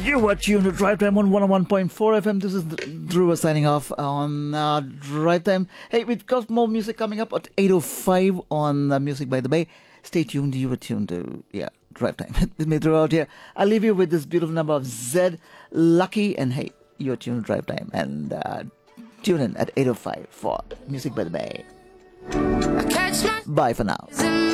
You are tuned to Drive Time on 101.4 FM. This is Dhruva signing off on Drive Time. Hey, we've got more music coming up at 8:05 on Music by the Bay. Stay tuned. You were tuned to, Drive Time with me throughout here. I'll leave you with this beautiful number of Zed Lucky. And hey, you're tuned to Drive Time. And tune in at 8:05 for Music by the Bay. Bye for now.